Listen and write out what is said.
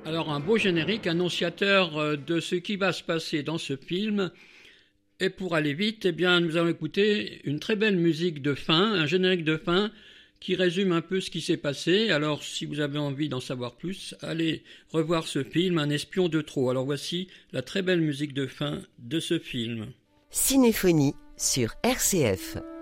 Alors un beau générique annonciateur de ce qui va se passer dans ce film. Et pour aller vite, eh bien, nous allons écouter une très belle musique de fin, un générique de fin qui résume un peu ce qui s'est passé. Alors si vous avez envie d'en savoir plus, allez revoir ce film, Un espion de trop. Alors voici la très belle musique de fin de ce film. Cinéphonie sur RCF.